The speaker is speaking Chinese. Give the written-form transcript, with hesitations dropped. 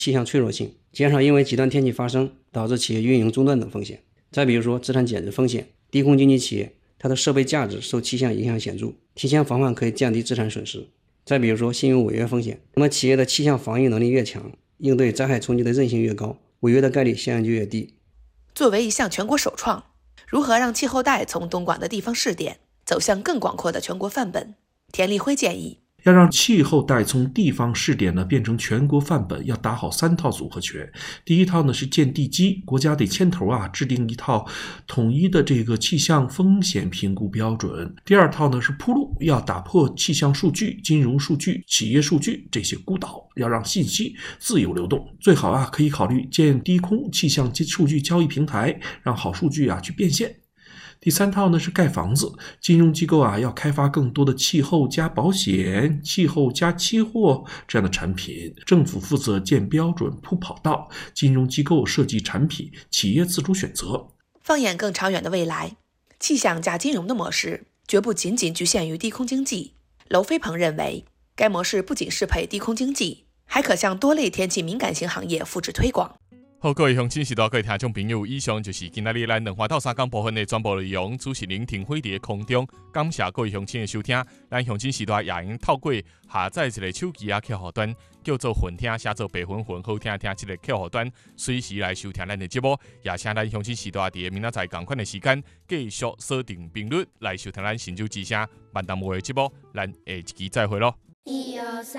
气象脆弱性，减少因为极端天气发生导致企业运营中断等风险。再比如说资产减值风险，低空经济企业它的设备价值受气象影响显著，提前防范可以降低资产损失。再比如说信用违约风险，那么企业的气象防御能力越强，应对灾害冲击的韧性越高，违约的概率相应就越低。 作为一项全国首创，如何让气候带从东莞的地方试点走向更广阔的全国范本？田立辉建议， 要让气候带从地方试点呢变成全国范本，要打好3套组合拳。第一套呢是建地基，国家得牵头制定一套统一的这个气象风险评估标准。第二套呢是铺路，要打破气象数据、金融数据、企业数据这些孤岛，要让信息自由流动。最好可以考虑建低空气象数据交易平台，让好数据去变现。第3套呢是盖房子，金融机构要开发更多的气候加保险、气候加期货这样的产品，政府负责建标准铺跑道，金融机构设计产品，企业自主选择。 放眼更长远的未来，气象加金融的模式绝不仅仅局限于低空经济。娄飞鹏认为，该模式不仅适配低空经济，还可向多类天气敏感型行业复制推广。 好，各位乡亲时代各位听众朋友，以上就是今仔日咱两花到三讲部分的全部内容。主持人停飞在空中，感谢各位乡亲的收听。咱乡亲时代也用透过下载一个手机客户端，叫做混听，写做白混混好听听这个客户端，随时来收听咱的节目。也请咱乡亲时代伫明仔载同款的时间，继续锁定频率来收听咱新竹之声万东话的节目。咱下一期再会咯。123